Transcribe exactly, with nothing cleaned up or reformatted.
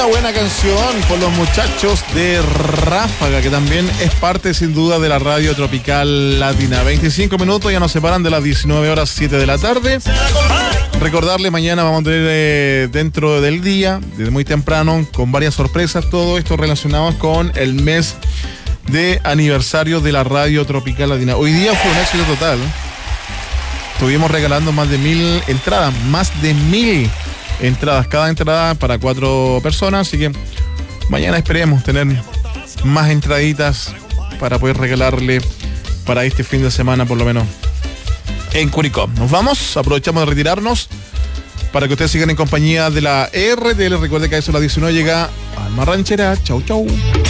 buena canción por los muchachos de Ráfaga, que también es parte sin duda de la radio tropical latina. veinticinco minutos, ya nos separan de las diecinueve horas siete de la tarde. Recordarle, mañana vamos a tener eh, dentro del día, desde muy temprano, con varias sorpresas, todo esto relacionado con el mes de aniversario de la radio tropical latina. Hoy día fue un éxito total. Estuvimos regalando más de mil entradas, más de mil entradas, cada entrada para cuatro personas, así que mañana esperemos tener más entraditas para poder regalarle para este fin de semana, por lo menos en Curicó. Nos vamos, aprovechamos de retirarnos para que ustedes sigan en compañía de la R T L. Recuerde que a eso a las diecinueve llega Alma Ranchera. Chau, chau.